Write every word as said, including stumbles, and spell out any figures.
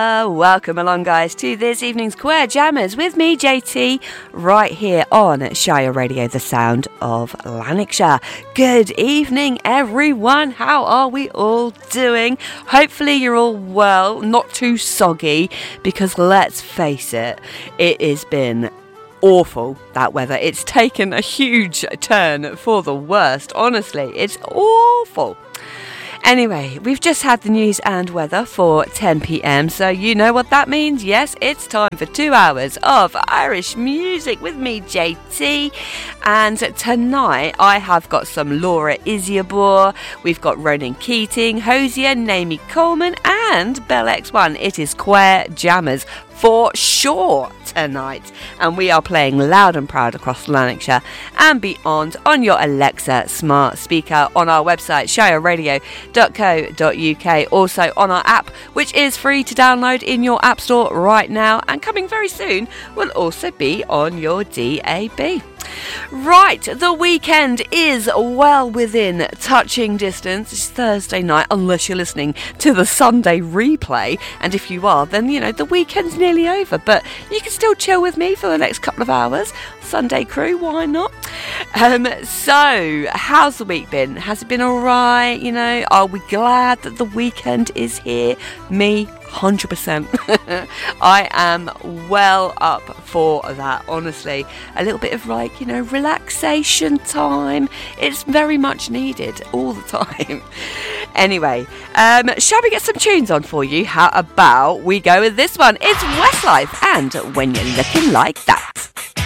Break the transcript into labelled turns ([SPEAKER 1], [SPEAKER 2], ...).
[SPEAKER 1] Uh, welcome along, guys, to this evening's Queer Jammers with me, J T, right here on Shire Radio, the sound of Lanarkshire. Good evening, everyone. How are we all doing? Hopefully you're all well, not too soggy, because let's face it, it has been awful, that weather. It's taken a huge turn for the worst. Honestly, it's awful. Anyway, we've just had the news and weather for ten p.m, so you know what that means. Yes, it's time for two hours of Irish music with me, J T. And tonight I have got some Laura Isiabor, we've got Ronan Keating, Hosier, Naomi Coleman and Bell X one. It is Queer Jammers for sure tonight, and we are playing loud and proud across Lanarkshire and beyond on your Alexa smart speaker, on our website shire radio dot co dot uk, also on our app, which is free to download in your app store right now, and coming very soon will also be on your D A B. Right, the weekend is well within touching distance. It's Thursday night, unless you're listening to the Sunday replay, and if you are, then you know the weekend's nearly over, but you can still chill with me for the next couple of hours. Sunday crew, why not? Um, so, how's the week been? Has it been alright? You know, are we glad that the weekend is here? Me, one hundred percent. I am well up for that, honestly. A little bit of, like, you know, relaxation time. It's very much needed all the time. Anyway, um, shall we get some tunes on for you? How about we go with this one? It's Westlife and When You're Looking Like That.